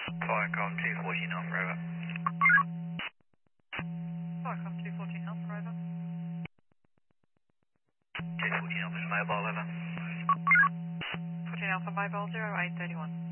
Viacom 214 Alpha Rover. Welcome to 14 Alpha Rover. 214 Alpha is mobile, over. 14 Alpha Mobile 0831.